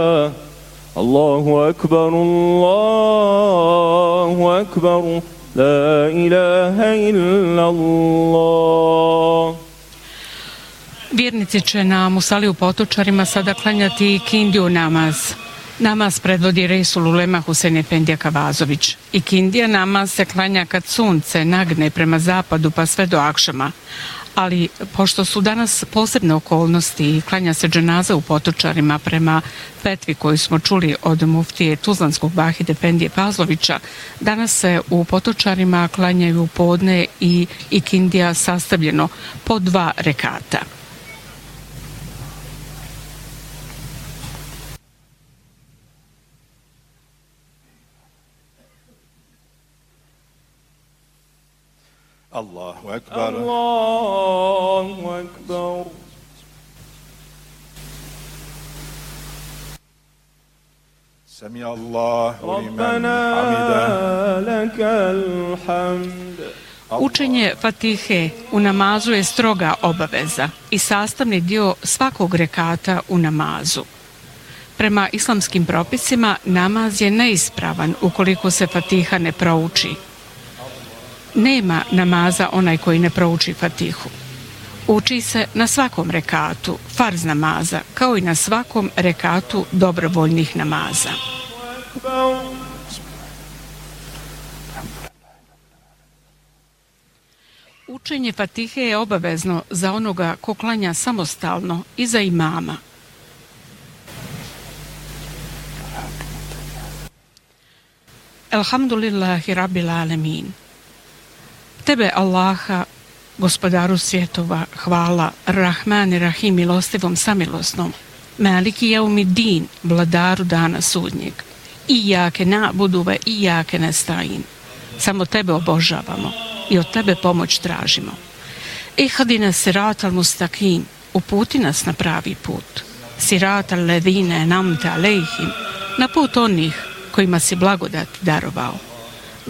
Allahu akbar, Allahu akbar, la ilaha illa Allah. Vjernici će na Musali u Potočarima sada klanjati ikindiju namaz. Namaz predvodi Reisul Ulema Husein Efendija Kavazović. Ikindija namaz se klanja kad sunce nagne prema zapadu pa sve do akšama. Ali pošto su danas posebne okolnosti i klanja se dženaza u Potočarima prema fetvi koju smo čuli od muftije Tuzlanskog Vahide Efendije Pazlovića, danas se u Potočarima klanjaju podne i ikindija sastavljeno po 2 rekata. Allahu akbar. Allahu akbar. Sami Allahu liman Rabbana hamidah. lakal hamd. Učenje Fatihe u namazu je stroga obaveza i sastavni dio svakog rekata u namazu. Prema islamskim propisima namaz je neispravan ukoliko se Fatiha ne prouči. Nema namaza onaj koji ne prouči Fatihu. Uči se na svakom rekatu, farz namaza, kao i na svakom rekatu dobrovoljnih namaza. Učenje Fatihe je obavezno za onoga ko klanja samostalno i za imama. Elhamdulillahi rabbil alemin. Tebe Allaha, gospodaru svjetova, hvala, Rahman i Rahim, milostivom samilosnom, Maliki jeumiddin, vladaru dana sudnjeg, Ijake na'budu ve ijake nesta'in. Samo tebe obožavamo i od tebe pomoć tražimo. Ihdina siratal mustaqim, uputi nas na pravi put. Siratal ledine enamte alejhim, na put onih kojima si blagodat darovao.